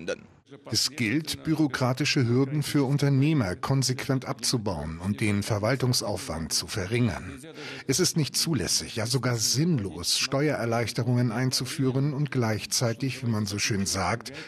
Es gilt, bürokratische Hürden für Unternehmer konsequent abzubauen und den Verwaltungsaufwand zu verringern. Es ist nicht zulässig, ja sogar sinnlos, Steuererleichterungen einzuführen und gleichzeitig, wie man so schön sagt,